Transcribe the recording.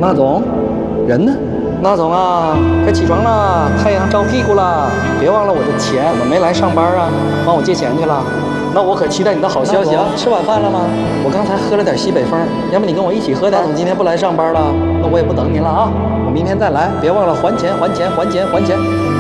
那总，人呢？那总啊，该起床了，太阳照屁股了。别忘了我的钱，我没来上班啊，帮我借钱去了。那我可期待你的好消息啊！吃晚饭了吗？我刚才喝了点西北风，要不你跟我一起喝点？那总今天不来上班了，那我也不等您了啊，我明天再来。别忘了还钱，还钱，还钱，还钱。